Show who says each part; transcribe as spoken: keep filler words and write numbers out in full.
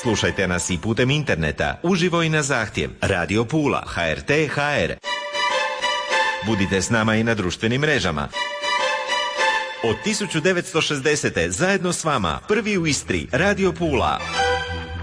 Speaker 1: Slušajte nas i putem interneta, uživo i na zahtjev. Radio Pula, ha er te ha er. Budite s nama i na društvenim mrežama. Od tisuću devetsto šezdesete zajedno s vama, prvi u Istri, Radio Pula.